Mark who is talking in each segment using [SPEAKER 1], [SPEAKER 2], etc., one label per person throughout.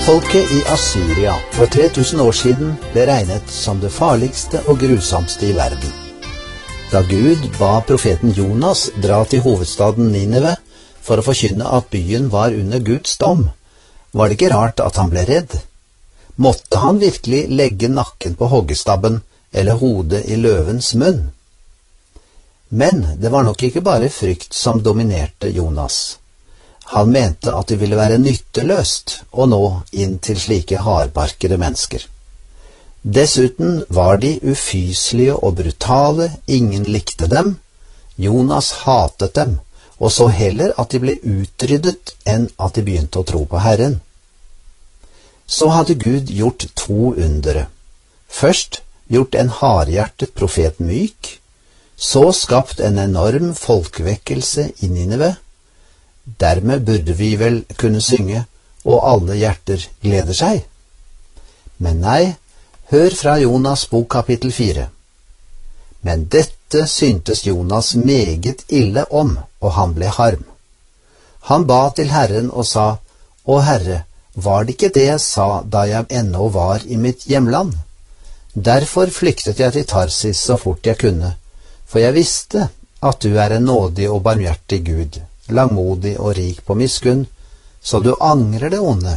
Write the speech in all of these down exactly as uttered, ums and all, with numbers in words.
[SPEAKER 1] Folket i Assyria for tre tusen år siden ble regnet som det farligste og grusomste i verden. Da Gud ba profeten Jonas dra til hovedstaden Nineve for å forkynne at byen var under Guds dom, var det ikke rart at han ble redd. Måtte han virkelig legge nakken på hoggestabben eller hodet i løvens munn? Men det var nok ikke bare frykt som dominerte Jonas. Han mente at det ville være nytteløst å nå inn til slike hardbarkede mennesker. Dessuten var de ufyselige og brutale, ingen likte dem. Jonas hatet dem, og så heller at de ble utryddet enn at de begynte å tro på Herren. Så hadde Gud gjort to undere. Først gjort en hardhjertet profet myk, så skapt en enorm folkevekkelse i Nineve. Dermed burde vi vel kunne synge, og alle hjerter gleder seg. Men nei, hør fra Jonas bok kapittel fire. Men dette syntes Jonas meget ille om, og han ble harm. Han ba til Herren og sa, «Å Herre, var det ikke det jeg sa da jeg ennå var i mitt hjemland? Derfor flyktet jeg til Tarsis så fort jeg kunne, for jeg visste at du er en nådig og barmhjertig Gud, langmodig og rik på miskunn, så du angrer det onde.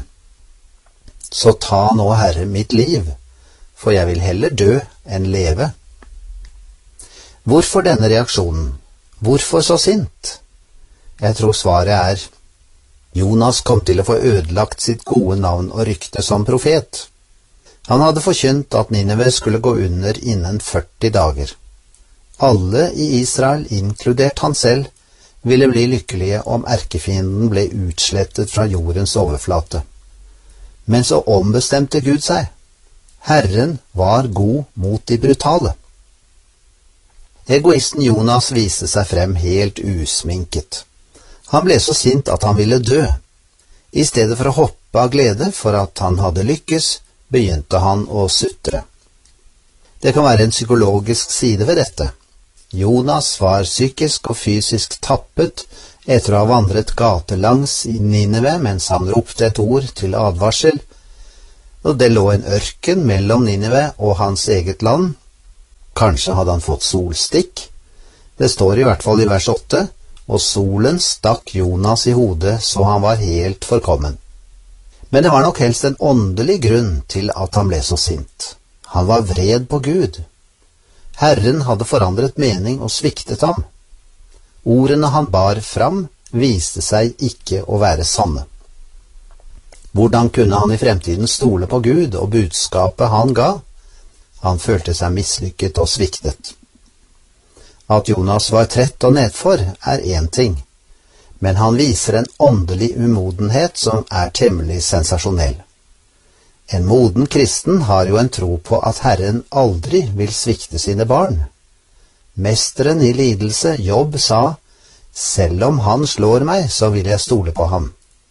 [SPEAKER 1] Så ta nå, Herre, mitt liv, for jeg vil heller dø enn leve.» Hvorfor denne reaksjonen? Hvorfor så sint? Jeg tror svaret er, Jonas kom til å få ødelagt sitt gode navn og rykte som profet. Han hadde forkynt at Nineve skulle gå under innen førti dager. Alle i Israel, inkludert han selv, ville bli lykkelige om erkefienden ble utslettet fra jordens overflate. Men så ombestemte Gud seg. Herren var god mot de brutale. Egoisten Jonas viste seg frem helt usminket. Han ble så sint at han ville dø. I stedet for å hoppe av glede for at han hadde lykkes, begynte han å sutre. Det kan være en psykologisk side ved dette. Jonas var psykisk og fysisk tappet etter å ha vandret gatelangs i Nineve mens han ropte et ord til advarsel, og det lå en ørken mellom Nineve og hans eget land. Kanskje hadde han fått solstikk. Det står i hvert fall i vers åtte, og solen stakk Jonas i hodet så han var helt forkommen. Men det var nok helst en åndelig grunn til at han ble så sint. Han var vred på Gud. Herren hadde forandret mening og sviktet ham. Ordene han bar fram viste seg ikke å være sanne. Hvordan kunne han i fremtiden stole på Gud og budskapet han ga? Han følte seg mislykket og sviktet. At Jonas var trett og nedfor er en ting, men han viser en åndelig umodenhet som er temmelig sensasjonell. En moden kristen har jo en tro på at Herren aldri vil svikte sine barn. Mesteren i lidelse, Jobb, sa, «Selv om han slår meg, så vil jeg stole på ham.»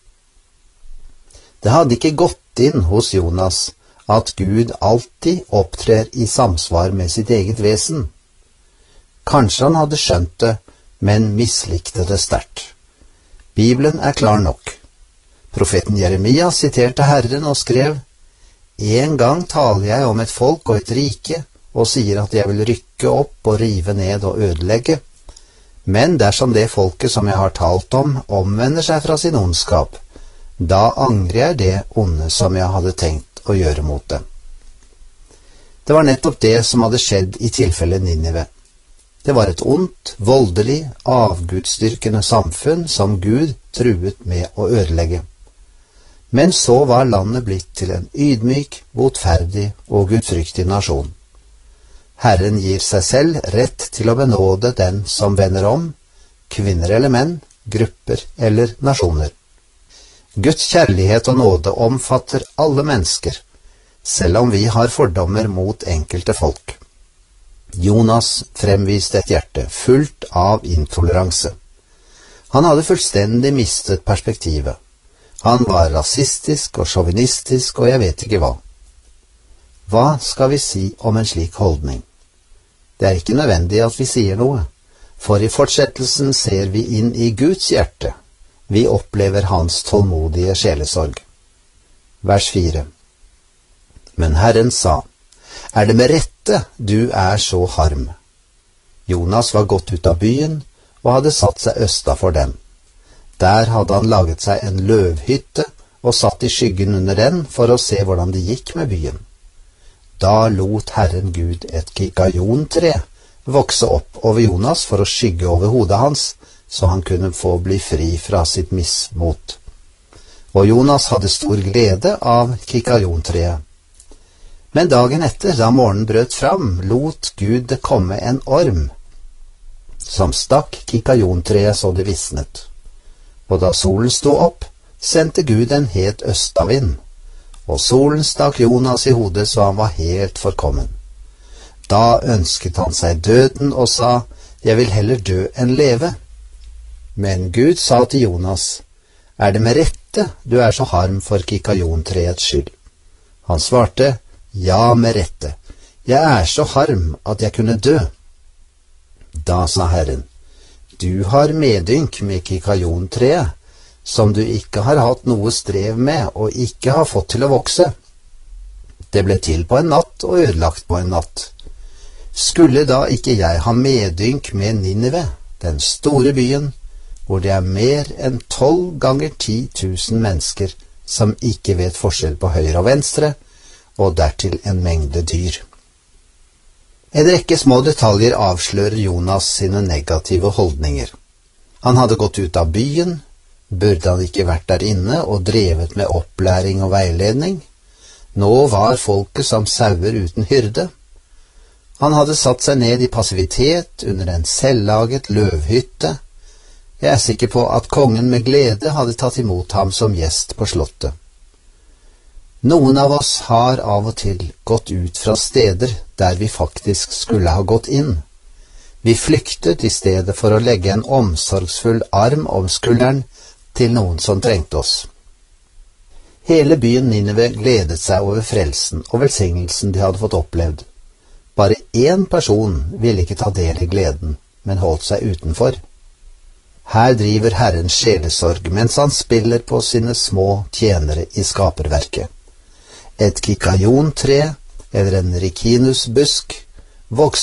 [SPEAKER 1] Det hadde ikke gått inn hos Jonas at Gud alltid opptrer i samsvar med sitt eget vesen. Kanskje han hadde skjønt det, men mislikte det sterkt. Bibelen er klar nok. Profeten Jeremia siterte Herren og skrev, «En gang taler jeg om et folk og et rike, og sier at jeg vil rykke opp og rive ned og ødelegge. Men dersom det folket som jeg har talt om, omvender seg fra sin ondskap, da angrer jeg det onde som jeg hadde tenkt å gjøre mot det.» Det var nettopp det som hadde skjedd i tilfellet Nineve. Det var et ondt, voldelig, avgudsdyrkende samfunn som Gud truet med å ødelegge. Men så var landet blitt til en ydmyk, botferdig og gudfryktig nasjon. Herren gir seg selv rett til å benåde den som vender om, kvinner eller menn, grupper eller nasjoner. Guds kjærlighet og nåde omfatter alle mennesker, selv om vi har fordommer mot enkelte folk. Jonas fremviste et hjerte fullt av intoleranse. Han hadde fullstendig mistet perspektivet. Han var rasistisk og sjåvinistisk og jeg vet ikke hva. Hva skal vi si om en slik holdning? Det er ikke nødvendig at vi sier noe, for i fortsettelsen ser vi inn i Guds hjerte. Vi opplever hans tålmodige sjelesorg. Vers fire. Men Herren sa, er det med rette du er så harm? Jonas var gått ut av byen og hadde satt seg østa for den. Der hadde han laget seg en løvhytte og satt i skyggen under den for å se hvordan det gikk med byen. Da lot Herren Gud et kikajontre vokse opp over Jonas for å skygge over hodet hans, så han kunne få bli fri fra sitt mismot. Og Jonas hadde stor glede av kikajontreet. Men dagen etter, da morgenen brøt fram, lot Gud det komme en orm, som stakk kikajontreet så det visnet. Og da solen sto opp, sendte Gud en het østavind, og solen stakk Jonas i hodet så han var helt forkommen. Da ønsket han seg døden og sa, jeg vil heller dø enn leve. Men Gud sa til Jonas, er det med rette du er så harm for kikajontreets skyld? Han svarte, ja, med rette. Jeg er så harm at jeg kunne dø. Da sa Herren, du har medynk med kikajontreet, som du ikke har hatt noe strev med og ikke har fått til å vokse. Det ble til på en natt og ødelagt på en natt. Skulle da ikke jeg ha medynk med Ninive, den store byen, hvor det er mer enn tolv ganger ti tusen mennesker som ikke vet forskjell på høyre og venstre, og dertil en mengde dyr. En rekke små detaljer avslører Jonas sine negative holdninger. Han hadde gått ut av byen, burde han ikke vært der inne og drevet med opplæring og veiledning? Nå var folket som sauer uten hyrde. Han hadde satt seg ned i passivitet under en selvlaget løvhytte. Jeg er sikker på at kongen med glede hadde tatt imot ham som gjest på slottet. Noen av oss har av og til gått ut fra steder der vi faktisk skulle ha gått inn. Vi flyktet i stedet for å legge en omsorgsfull arm om skulderen til noen som trengte oss. Hele byen Ninive gledet seg over frelsen og velsignelsen de hadde fått opplevd. Bare én person ville ikke ta del i gleden, men holdt seg utenfor. Her driver Herren sjelesorg mens han spiller på sine små tjenere i skaperverket. Et kikajontre eller en rikinusbusk vokser